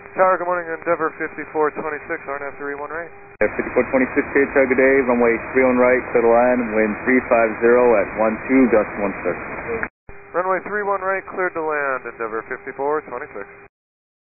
Tower, good morning, Endeavor 5426, RNAV 31 right. 5426, clear tower, good day, runway 31 right, clear to land, wind 350 at 12, gust 1 sir. Runway 31 right, cleared to land, Endeavor 5426.